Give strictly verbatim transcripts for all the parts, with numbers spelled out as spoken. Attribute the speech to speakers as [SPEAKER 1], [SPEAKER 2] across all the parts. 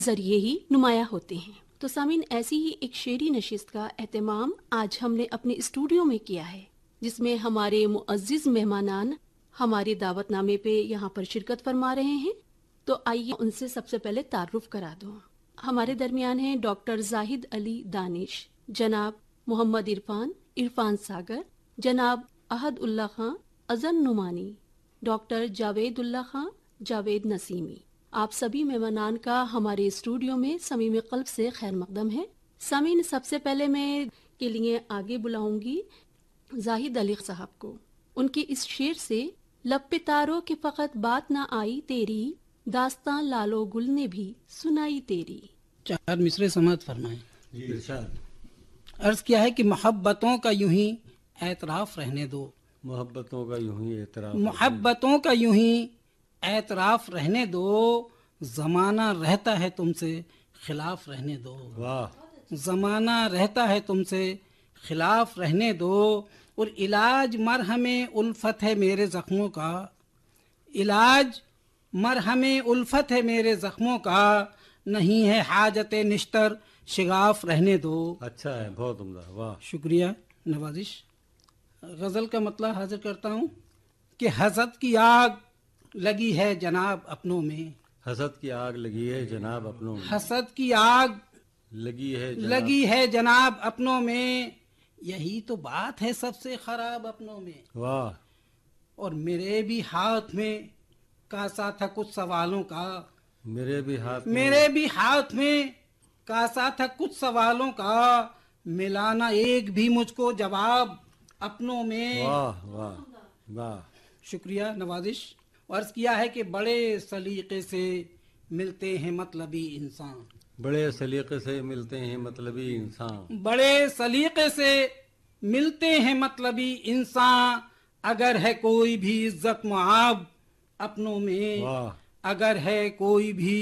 [SPEAKER 1] ذریعے ہی نمایاں ہوتے ہیں۔ تو سامعین، ایسی ہی ایک شعری نشست کا اہتمام آج ہم نے اپنے اسٹوڈیو میں کیا ہے، جس میں ہمارے معزز مہمانان ہمارے دعوت نامے پہ یہاں پر شرکت فرما رہے ہیں۔ تو آئیے ان سے سب سے پہلے تعارف کرا دوں۔ ہمارے درمیان ہیں ڈاکٹر زاہد علی دانش، جناب محمد عرفان عرفان ساگر، جناب احد اللہ خان ازن نعمانی، ڈاکٹر جاوید اللہ خان جاوید نسیمی۔ آپ سبھی مہمانان کا ہمارے اسٹوڈیو میں صمیم قلب سے خیر مقدم ہے۔ سامعین، سب سے پہلے میں کے لیے آگے بلاؤں گی زاہد علی صاحب کو۔ ان کی اس شعر سے لب پہ تارو کہ فقط بات نہ آئی تیری، داستان لالو گل نے بھی سنائی تیری۔
[SPEAKER 2] چار مصرے سماعت فرمائیں۔
[SPEAKER 3] جی ارشاد۔
[SPEAKER 2] عرض کیا ہے کہ محبتوں کا یوں ہی اعتراف رہنے دو،
[SPEAKER 3] محبتوں کا یوں ہی اعتراف
[SPEAKER 2] محبتوں کا یوں ہی اعتراف رہنے دو، زمانہ رہتا ہے تم سے خلاف رہنے دو،
[SPEAKER 3] واہ،
[SPEAKER 2] زمانہ رہتا ہے تم سے خلاف رہنے دو، اور علاج مرہم الفت ہے میرے زخموں کا، علاج مرہم الفت ہے میرے زخموں کا، نہیں ہے حاجت نشتر شگاف رہنے دو۔
[SPEAKER 3] اچھا ہے، بہت عمدہ، واہ۔
[SPEAKER 2] شکریہ، نوازش۔ غزل کا مطلب حاضر کرتا ہوں کہ حسد کی آگ لگی ہے جناب اپنوں میں،
[SPEAKER 3] حسد کی آگ لگی ہے جناب اپنوں میں،
[SPEAKER 2] حسد کی آگ
[SPEAKER 3] لگی ہے جناب
[SPEAKER 2] لگی ہے جناب اپنوں میں، یہی تو بات ہے سب سے خراب اپنوں میں،
[SPEAKER 3] واہ،
[SPEAKER 2] اور میرے بھی ہاتھ میں کاسا تھا کچھ سوالوں کا،
[SPEAKER 3] میرے بھی ہاتھ میں
[SPEAKER 2] میرے بھی ہاتھ میں کاسا تھا کچھ سوالوں کا، ملانا ایک بھی مجھ کو جواب اپنوں میں۔
[SPEAKER 3] واہ واہ واہ۔
[SPEAKER 2] شکریہ، نوازش۔ عرض کیا ہے کہ بڑے سلیقے سے ملتے ہیں مطلبی انسان،
[SPEAKER 3] بڑے سلیقے سے ملتے ہیں مطلبی انسان،
[SPEAKER 2] بڑے سلیقے سے ملتے ہیں مطلبی انسان، اگر ہے کوئی بھی عزت معاب اپنوں میں،
[SPEAKER 3] واہ،
[SPEAKER 2] اگر ہے کوئی بھی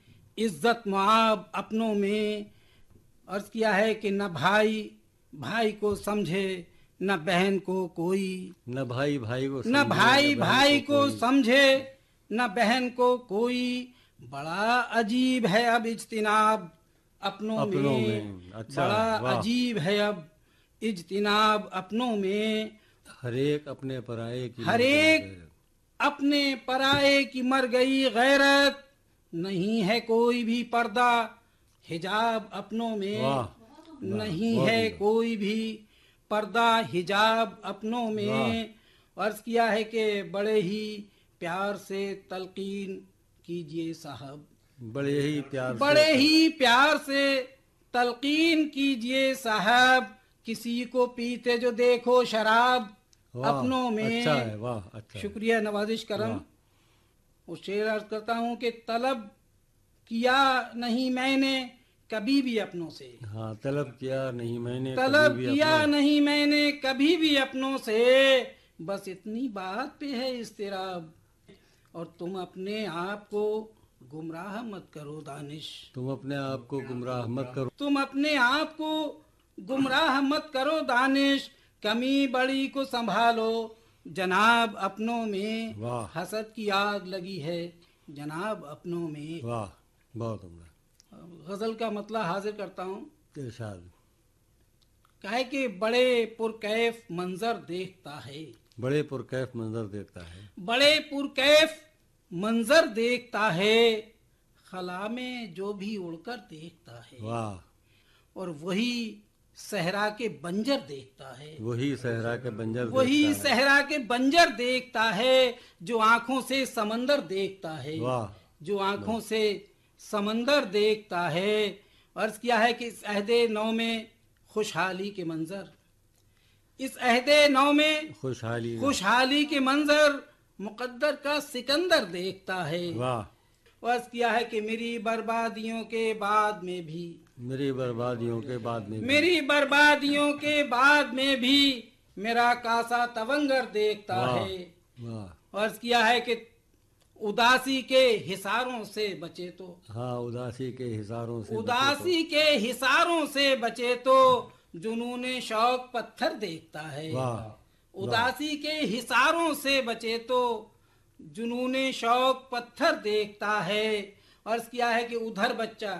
[SPEAKER 2] عزت معاب اپنوں میں۔ عرض کیا ہے کہ نہ بھائی بھائی کو سمجھے، نہ بہن کو کوئی،
[SPEAKER 3] نہ بھائی بھائی کو
[SPEAKER 2] نہ
[SPEAKER 3] سمجھے،
[SPEAKER 2] بھائی
[SPEAKER 3] بہن
[SPEAKER 2] بھائی کو
[SPEAKER 3] کوئی۔
[SPEAKER 2] سمجھے، نہ بہن کو کوئی، بڑا عجیب ہے اب اجتناب اپنوں
[SPEAKER 3] اپنوں
[SPEAKER 2] میں،
[SPEAKER 3] میں، اچھا،
[SPEAKER 2] بڑا
[SPEAKER 3] واہ۔
[SPEAKER 2] عجیب ہے اب اجتناب اپنوں میں،
[SPEAKER 3] ہر ایک اپنے پرائے کی
[SPEAKER 2] ہر
[SPEAKER 3] مر گئی
[SPEAKER 2] ایک
[SPEAKER 3] غیرت۔
[SPEAKER 2] اپنے پرائے کی مر گئی غیرت، نہیں ہے کوئی بھی پردہ حجاب اپنوں میں،
[SPEAKER 3] واہ،
[SPEAKER 2] نہیں
[SPEAKER 3] بہت
[SPEAKER 2] ہے
[SPEAKER 3] عمدہ۔
[SPEAKER 2] کوئی بھی پردہ حجاب اپنوں میں۔ عرض کیا ہے کہ بڑے ہی پیار سے تلقین کیجئے صاحب،
[SPEAKER 3] بڑے ہی پیار سے
[SPEAKER 2] بڑے ہی پیار سے تلقین کیجئے صاحب، کسی کو پیتے جو دیکھو شراب
[SPEAKER 3] واہ،
[SPEAKER 2] اپنوں میں۔
[SPEAKER 3] اچھا ہے، واہ، اچھا ہے۔
[SPEAKER 2] شکریہ، نوازش کرم۔
[SPEAKER 3] واہ۔
[SPEAKER 2] وہ شعر عرض کرتا ہوں کہ طلب کیا نہیں میں نے کبھی بھی اپنوں سے،
[SPEAKER 3] ہاں، طلب کیا نہیں میں نے کبھی
[SPEAKER 2] طلب
[SPEAKER 3] بھی
[SPEAKER 2] کیا
[SPEAKER 3] اپنوں-
[SPEAKER 2] نہیں میں نے کبھی بھی اپنوں سے، بس اتنی بات پہ ہے اضطراب، اور تم اپنے آپ کو گمراہ مت کرو دانش،
[SPEAKER 3] تم اپنے آپ کو گمراہ مت کرو،
[SPEAKER 2] تم اپنے آپ کو گمراہ مت کرو دانش، کمی بڑی کو سنبھالو جناب اپنوں میں،
[SPEAKER 3] واہ،
[SPEAKER 2] حسد کی آگ لگی ہے جناب اپنوں میں۔
[SPEAKER 3] واہ، بہت عمدہ۔
[SPEAKER 2] غزل کا مطلب حاضر کرتا ہوں،
[SPEAKER 3] ارشاد۔
[SPEAKER 2] کہے کہ بڑے پرکیف منظر دیکھتا ہے،
[SPEAKER 3] بڑے پرکیف منظر دیکھتا ہے،
[SPEAKER 2] بڑے پرکیف منظر دیکھتا ہے، خلا میں جو بھی اڑ کر دیکھتا ہے،
[SPEAKER 3] واہ،
[SPEAKER 2] اور وہی صحرا کے بنجر دیکھتا ہے،
[SPEAKER 3] وہی صحرا کے بنجر
[SPEAKER 2] وہی
[SPEAKER 3] دیکھتا ہے۔
[SPEAKER 2] صحرا کے بنجر دیکھتا ہے، جو آنکھوں سے سمندر دیکھتا ہے،
[SPEAKER 3] واہ،
[SPEAKER 2] جو آنکھوں سے سمندر دیکھتا ہے۔ عرض کیا ہے کہ اس عہد نو میں خوشحالی کے منظر، اس عہد نو میں
[SPEAKER 3] خوشحالی،
[SPEAKER 2] خوشحالی کے منظر مقدر کا سکندر دیکھتا ہے۔
[SPEAKER 3] واہ،
[SPEAKER 2] عرض کیا ہے کہ میری بربادیوں کے بعد میں بھی،
[SPEAKER 3] میری بربادیوں کے بعد میں بھی،
[SPEAKER 2] میری بربادیوں کے بعد میں بھی میرا کاسا تونگر دیکھتا
[SPEAKER 3] واہ،
[SPEAKER 2] ہے۔
[SPEAKER 3] واہ،
[SPEAKER 2] عرض کیا ہے کہ اداسی کے حصاروں سے بچے تو،
[SPEAKER 3] ہاں، اداسی کے ہزاروں سے بچے تو-
[SPEAKER 2] اداسی کے حصاروں سے بچے تو جنون شوق پتھر دیکھتا ہے،
[SPEAKER 3] واہ،
[SPEAKER 2] اداسی کے حصاروں سے بچے تو جنون شوق پتھر دیکھتا ہے، عرض کیا ہے کہ ادھر بچہ